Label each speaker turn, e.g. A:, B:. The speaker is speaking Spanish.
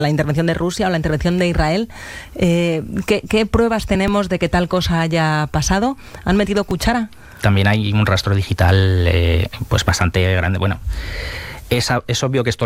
A: la intervención de Rusia o la intervención de Israel. ¿Qué pruebas tenemos de que tal cosa haya pasado? ¿Han metido cuchara?
B: También hay un rastro digital pues bastante grande. Bueno, es obvio que esto